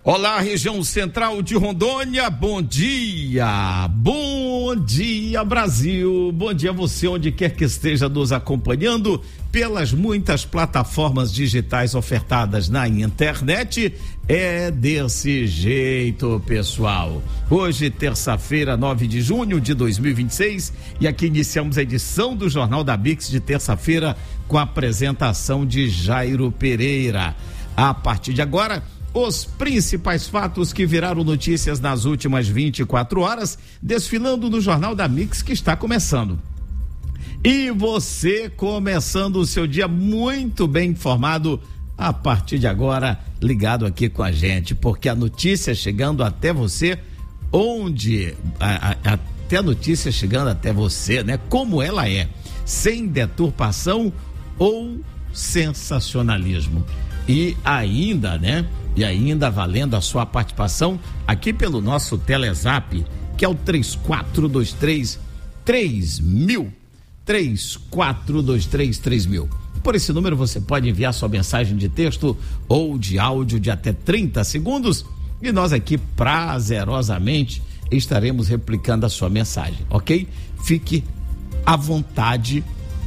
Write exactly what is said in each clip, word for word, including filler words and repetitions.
Olá, região central de Rondônia, bom dia, bom dia Brasil, bom dia você onde quer que esteja nos acompanhando pelas muitas plataformas digitais ofertadas na internet. É desse jeito, pessoal. Hoje, terça-feira, nove de junho de dois mil e vinte e seis, e aqui iniciamos a edição do Jornal da Mix de terça-feira com a apresentação de Jairo Pereira. A partir de agora, os principais fatos que viraram notícias nas últimas vinte e quatro horas, desfilando no Jornal da Mix que está começando. E você começando o seu dia muito bem informado a partir de agora, ligado aqui com a gente, porque a notícia chegando até você, onde, a, a, até a notícia chegando até você, né? Como ela é, sem deturpação ou sensacionalismo. E ainda, né? E ainda valendo a sua participação aqui pelo nosso Telezap, que é o três quatro dois três, três mil, três quatro dois três, três mil. Por esse número você pode enviar sua mensagem de texto ou de áudio de até trinta segundos e nós aqui prazerosamente estaremos replicando a sua mensagem, ok? Fique à vontade,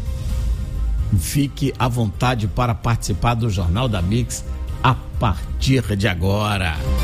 fique à vontade para participar do Jornal da Mix a partir de agora.